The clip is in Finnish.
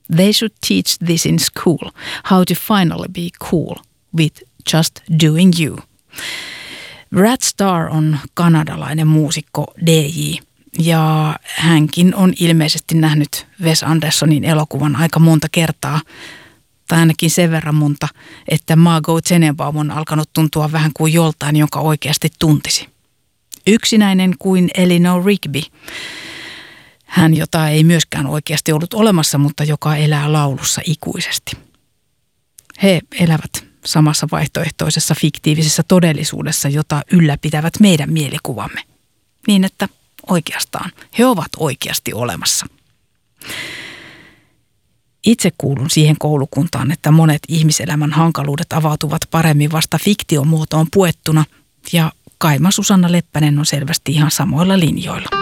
They should teach this in school, how to finally be cool with just doing you. Brad Starr on kanadalainen muusikko DJ ja hänkin on ilmeisesti nähnyt Wes Andersonin elokuvan aika monta kertaa, tai ainakin sen verran monta, että Margot Tenenbaum on alkanut tuntua vähän kuin joltain, jonka oikeasti tuntisi. Yksinäinen kuin Eleanor Rigby. Hän, jota ei myöskään oikeasti ollut olemassa, mutta joka elää laulussa ikuisesti. He elävät samassa vaihtoehtoisessa fiktiivisessä todellisuudessa, jota ylläpitävät meidän mielikuvamme. Niin, että oikeastaan he ovat oikeasti olemassa. Itse kuulun siihen koulukuntaan, että monet ihmiselämän hankaluudet avautuvat paremmin vasta fiktiomuotoon puettuna, ja Kaima Susanna Leppänen on selvästi ihan samoilla linjoilla.